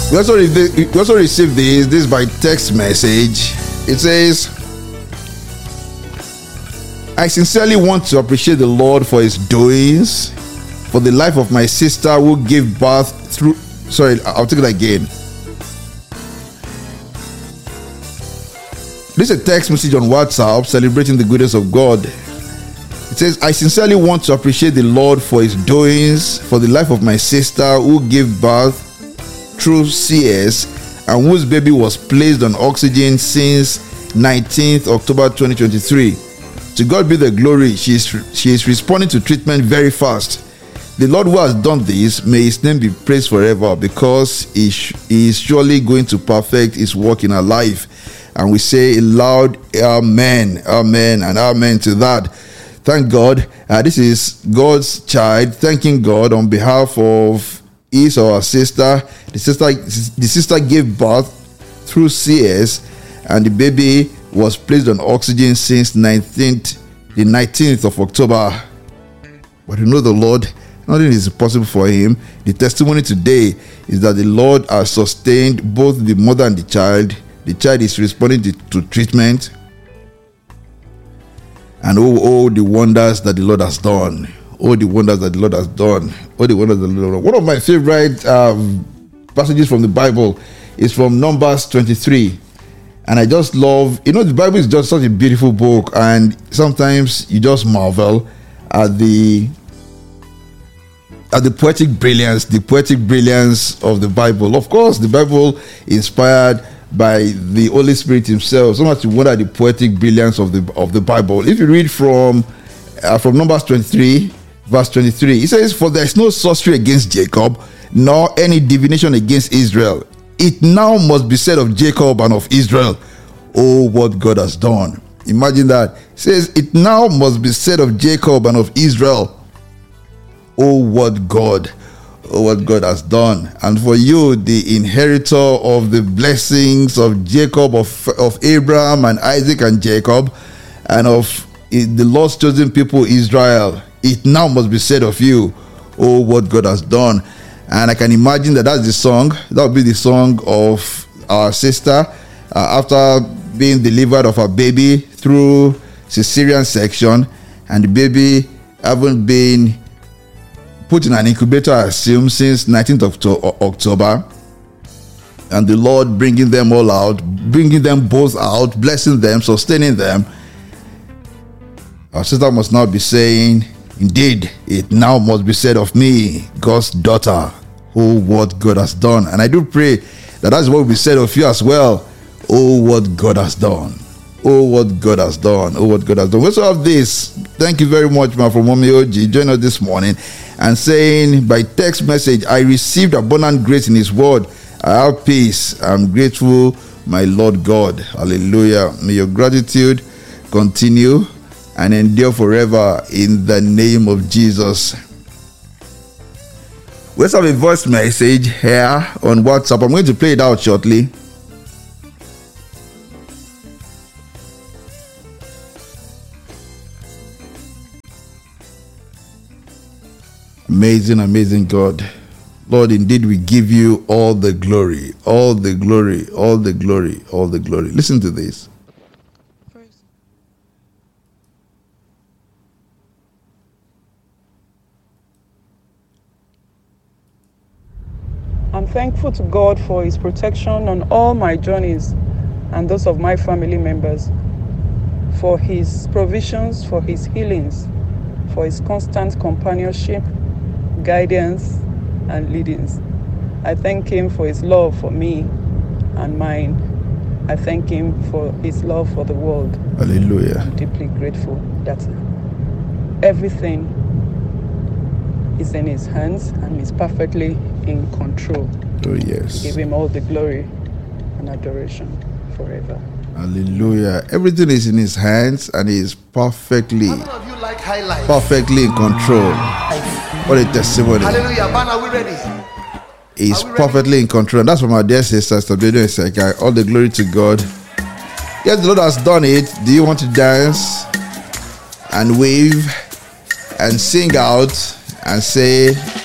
We also received this by text message. It says, I sincerely want to appreciate the Lord for his doings, for the life of my sister who gave birth through... Sorry, I'll take it again. This is a text message on WhatsApp celebrating the goodness of God. It says, I sincerely want to appreciate the Lord for his doings, for the life of my sister who gave birth through CS and whose baby was placed on oxygen since 19th October 2023. To God be the glory. She is responding to treatment very fast. The Lord who has done this, may his name be praised forever, because he is surely going to perfect his work in her life. And we say a loud amen, amen, and amen to that. Thank God. This is God's child thanking God on behalf of his or her sister. The sister gave birth through CS, and the baby was placed on oxygen since the 19th of October. But you know the Lord, nothing is impossible for him. The testimony today is that the Lord has sustained both the mother and the child. The child is responding to treatment. And oh, the wonders that the Lord has done. Oh, the wonders that the Lord has done. Oh, the wonders that the Lord has done. One of my favorite passages from the Bible is from Numbers 23. And I just love, the Bible is just such a beautiful book. And sometimes you just marvel at the poetic brilliance of the Bible. Of course, the Bible inspired by the Holy Spirit himself. So much you wonder at the poetic brilliance of the Bible. If you read from Numbers 23, verse 23, it says, for there is no sorcery against Jacob, nor any divination against Israel. It now must be said of Jacob and of Israel, oh, what God has done. Imagine that. It says, it now must be said of Jacob and of Israel, oh, what God has done. And for you, the inheritor of the blessings of Jacob, of Abraham and Isaac and Jacob, and of the Lord's chosen people Israel, it now must be said of you, oh, what God has done. And I can imagine that's the song. That would be the song of our sister after being delivered of her baby through cesarean section, and the baby haven't been put in an incubator, I assume, since 19th of October. And the Lord bringing them all out, bringing them both out, blessing them, sustaining them. Our sister must now be saying, indeed, it now must be said of me, God's daughter, oh, what God has done. And I do pray that's what will be said of you as well. Oh, what God has done. Oh, what God has done. Oh, what God has done. We also have this. Thank you very much, man, from Mommy OG. Join us this morning and saying by text message, I received abundant grace in his word. I have peace. I'm grateful, my Lord God. Hallelujah. May your gratitude continue and endure forever in the name of Jesus. We also have a voice message here on WhatsApp. I'm going to play it out shortly. Amazing, amazing God. Lord, indeed we give you all the glory, all the glory, all the glory, all the glory. Listen to this. I'm thankful to God for his protection on all my journeys and those of my family members, for his provisions, for his healings, for his constant companionship, guidance, and leadings. I thank him for his love for me and mine. I thank him for his love for the world. Hallelujah. I'm deeply grateful that everything is in his hands and is perfectly in control. Oh, yes. Give him all the glory and adoration forever. Hallelujah. Everything is in his hands and he is perfectly in control. What a testimony. Hallelujah. Man, are we ready? He's perfectly in control. And that's from our dear sister, Stabedo Esekai. All the glory to God. Yes, the Lord has done it. Do you want to dance and wave and sing out and say,